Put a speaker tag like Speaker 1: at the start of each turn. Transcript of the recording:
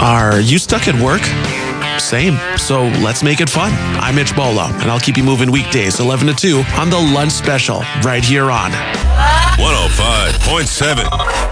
Speaker 1: Are you stuck at work? Same. So let's make it fun. I'm Mitch Bolo, and I'll keep you moving weekdays 11 to 2 on the Lunch Special right here on
Speaker 2: 105.7